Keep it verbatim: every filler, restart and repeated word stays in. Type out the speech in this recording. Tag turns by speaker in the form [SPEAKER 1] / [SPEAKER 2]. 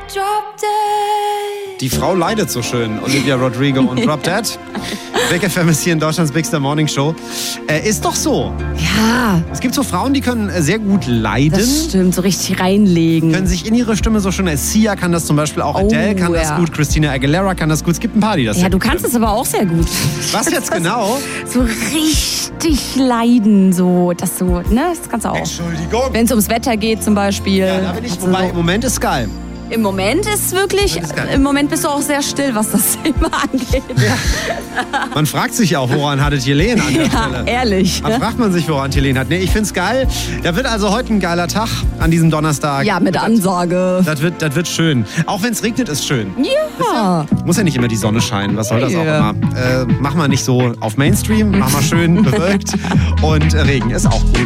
[SPEAKER 1] Drop Dead.
[SPEAKER 2] Die Frau leidet so schön, Olivia Rodrigo und Drop Dead. Big F M ist hier in Deutschlands Big Star Morning Show. Äh, ist doch so.
[SPEAKER 1] Ja.
[SPEAKER 2] Es gibt so Frauen, die können sehr gut leiden.
[SPEAKER 1] Das stimmt, so richtig reinlegen.
[SPEAKER 2] Können sich in ihre Stimme so schön... Sia kann das zum Beispiel auch,
[SPEAKER 1] Oh,
[SPEAKER 2] Adele kann das
[SPEAKER 1] ja.
[SPEAKER 2] gut, Christina Aguilera kann das gut. Es gibt ein paar, die das
[SPEAKER 1] Ja,
[SPEAKER 2] sehr
[SPEAKER 1] du
[SPEAKER 2] gut
[SPEAKER 1] kannst
[SPEAKER 2] können.
[SPEAKER 1] es aber auch sehr gut.
[SPEAKER 2] Was jetzt genau?
[SPEAKER 1] So richtig leiden, so, das so, ne, das kannst du auch.
[SPEAKER 2] Entschuldigung.
[SPEAKER 1] Wenn es ums Wetter geht zum Beispiel.
[SPEAKER 2] Ja, da bin ich,
[SPEAKER 1] Also
[SPEAKER 2] wobei,
[SPEAKER 1] so.
[SPEAKER 2] im Moment ist geil.
[SPEAKER 1] Im Moment ist wirklich,
[SPEAKER 2] Im Moment ist geil.
[SPEAKER 1] im Moment bist du auch sehr still, was das Thema angeht.
[SPEAKER 2] Ja. Man fragt sich auch, woran hattet Helene an der
[SPEAKER 1] Ja,
[SPEAKER 2] Stelle?
[SPEAKER 1] ehrlich.
[SPEAKER 2] Da fragt man sich, woran Helene hat. Nee, ich find's geil. Da wird also heute ein geiler Tag an diesem Donnerstag.
[SPEAKER 1] Ja, mit Ansage.
[SPEAKER 2] Das wird, das wird schön. Auch wenn es regnet, ist schön.
[SPEAKER 1] Ja.
[SPEAKER 2] Muss ja nicht immer die Sonne scheinen. Was soll das auch
[SPEAKER 1] Ja.
[SPEAKER 2] immer? Äh, mach mal nicht so auf Mainstream. Mach mal schön bewölkt. Und äh, Regen ist auch gut.